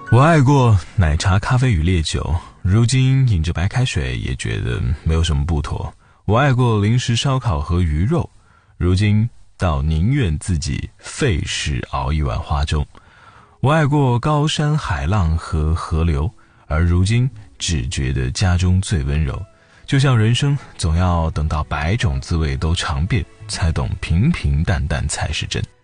我爱过奶茶、咖啡与烈酒，如今饮着白开水也觉得没有什么不妥。我爱过零食、烧烤和鱼肉，如今倒宁愿自己费事熬一碗花粥。我爱过高山、海浪和河流，而如今只觉得家中最温柔。就像人生总要等到百种滋味都尝遍，才懂平平淡淡才是真。